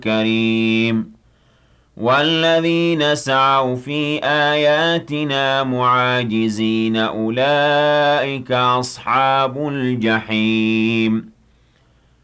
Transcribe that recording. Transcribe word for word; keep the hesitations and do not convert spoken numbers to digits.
كريم والذين سعوا في آياتنا معاجزين أولئك أصحاب الجحيم